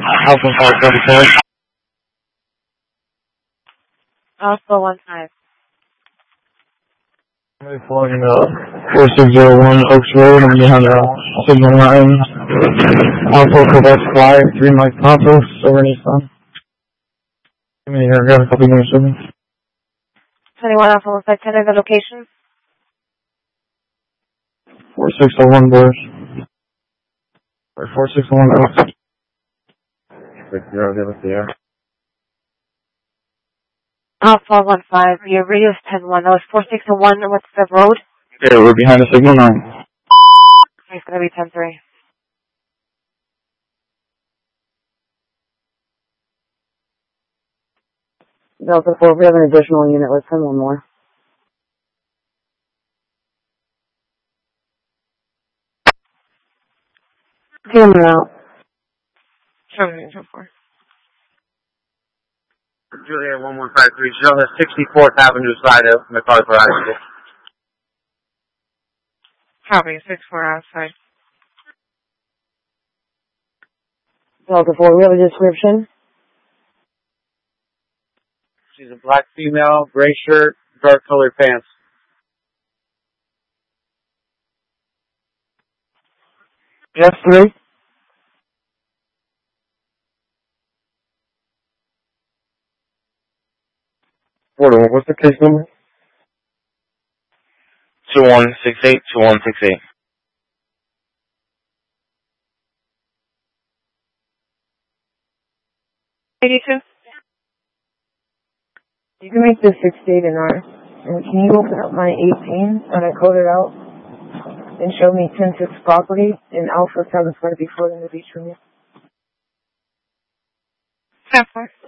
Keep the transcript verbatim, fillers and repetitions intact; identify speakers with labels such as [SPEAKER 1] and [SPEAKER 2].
[SPEAKER 1] Alpha five thirty-four.
[SPEAKER 2] Alpha one five.
[SPEAKER 1] I'm flying uh, four six zero one Oaks Road. I'm behind uh, signal nine. Alpha Quebec five three Mike Papa. Over Nissan. Give me here. I got a couple minutes with me.
[SPEAKER 2] twenty-one Alpha one five ten. The location.
[SPEAKER 1] four six zero one boys. Or four six zero one Oaks. six zero zero zero.
[SPEAKER 2] Alpha one five. Your radio is ten one. That was four six zero one. What's the road?
[SPEAKER 1] Okay, we're behind the signal nine.
[SPEAKER 2] It's going to be ten three.
[SPEAKER 3] Delta four, we have an additional unit. Let's send one more. Get them out.
[SPEAKER 2] Seven eight four.
[SPEAKER 4] Juliet one one five three, she's on the sixty-fourth Avenue side of MacArthur High School.
[SPEAKER 2] Copy, six four outside.
[SPEAKER 3] Delta four, we have a description.
[SPEAKER 4] She's a black female, gray shirt, dark colored pants.
[SPEAKER 1] Yes, three. What's the case number?
[SPEAKER 5] two one six eight, two one six eight.
[SPEAKER 2] eighty-two.
[SPEAKER 3] You can make this sixty-eight an hour. And can you open up my eighteen and I code it out and show me ten six property in Alpha seven five before the beach from you?
[SPEAKER 2] ten four.